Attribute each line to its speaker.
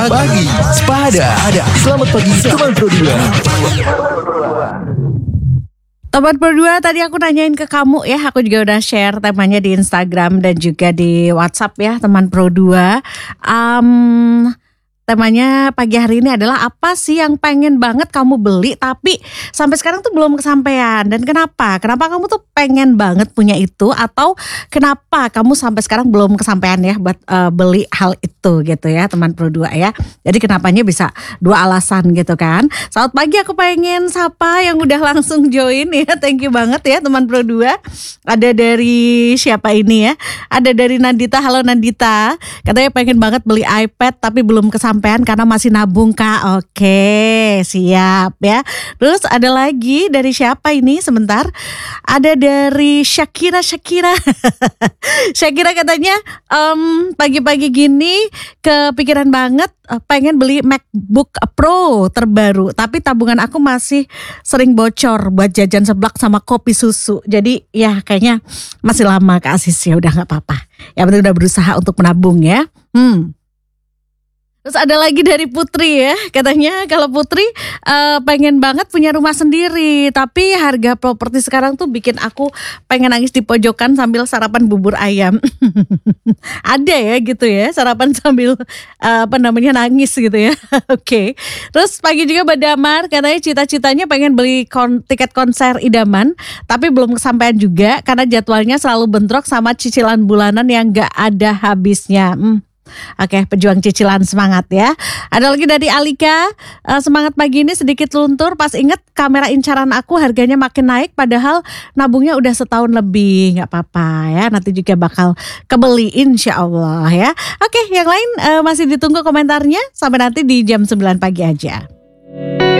Speaker 1: Pagi Sepada. Selamat pagi teman Pro 2.
Speaker 2: Teman berdua, tadi aku nanyain ke kamu ya, aku juga udah share temanya di Instagram dan juga di WhatsApp ya teman Pro 2. Temanya pagi hari ini adalah apa sih yang pengen banget kamu beli tapi sampai sekarang tuh belum kesampaian, dan kenapa? Kenapa kamu tuh pengen banget punya itu, atau kenapa kamu sampai sekarang belum kesampaian ya buat beli hal itu gitu ya teman Pro 2 ya. Jadi kenapanya bisa dua alasan gitu kan. Selamat pagi, aku pengen sapa yang udah langsung join ya. Thank you banget ya teman Pro 2. Ada dari siapa ini ya? Ada dari Nandita. Halo Nandita. Katanya pengen banget beli iPad tapi belum kesampaian karena masih nabung Kak. Oke, siap ya. Terus ada lagi dari siapa ini? Sebentar. Ada dari Shakira. Shakira katanya pagi-pagi gini kepikiran banget pengen beli MacBook Pro terbaru, tapi tabungan aku masih sering bocor buat jajan seblak sama kopi susu. Jadi ya kayaknya masih lama Kak Asis, ya udah nggak apa-apa. Yang penting udah berusaha untuk menabung ya. Terus ada lagi dari Putri ya, katanya kalau Putri pengen banget punya rumah sendiri, tapi harga properti sekarang tuh bikin aku pengen nangis di pojokan sambil sarapan bubur ayam. Ada ya gitu ya, sarapan sambil nangis gitu ya. Oke. Terus pagi juga Mbak Damar, katanya cita-citanya pengen beli tiket konser idaman, tapi belum kesampaian juga karena jadwalnya selalu bentrok sama cicilan bulanan yang gak ada habisnya. Oke, pejuang cicilan, semangat ya. Ada lagi dari Alika, semangat pagi ini sedikit luntur pas inget kamera incaran aku harganya makin naik padahal nabungnya udah setahun lebih. Gak apa-apa ya, nanti juga bakal kebeli insya Allah ya. Oke, yang lain masih ditunggu komentarnya sampai nanti di jam 9 pagi aja.